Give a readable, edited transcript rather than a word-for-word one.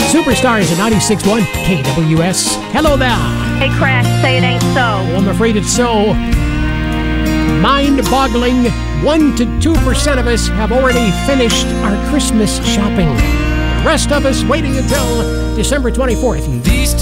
Superstars at 96.1 KWS. Hello there. Hey, Crash, say it ain't so. Oh, I'm afraid it's so. Mind-boggling. 1 to 2% of us have already finished our Christmas shopping. The rest of us waiting until December 24th.